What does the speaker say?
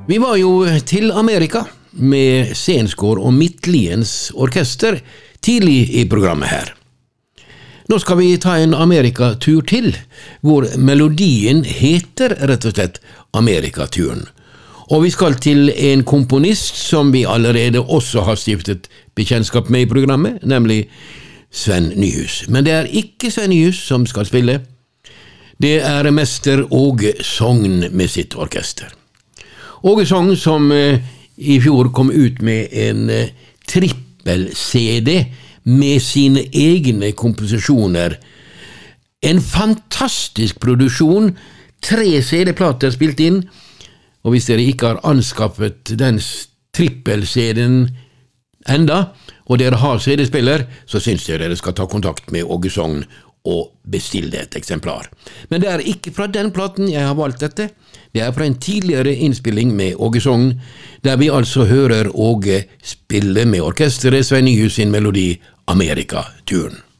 Vi var jo til Amerika med Stensgaard og Midtliens orkester tidlig i programmet her. Nå skal vi ta en Amerikatur til, hvor melodien heter rett og slett Amerikaturen. Og vi skal til en komponist som vi allerede også har stiftet bekjentskap med i programmet, nemlig Sven Nyhus. Men det er ikke Sven Nyhus som skal spille. Det er mester Åge Sogn med sitt orkester. Åge Sogn som i fjor kom ut med en trippel-CD med sine egne komposisjoner. En fantastisk produksjon, 3 CD-plater spilt inn, og hvis dere ikke har anskaffet den trippel-CD-en enda, og dere har CD-spiller, så synes jeg dere skal ta kontakt med Åge Sogn og bestille et eksemplar. Men det er ikke fra den platen jeg har valgt dette. Det er fra en tidligere innspilling med Åge Sogn, der vi altså hører Åge spille med orkesteret Sven Nyhus sin melodi Amerikaturen.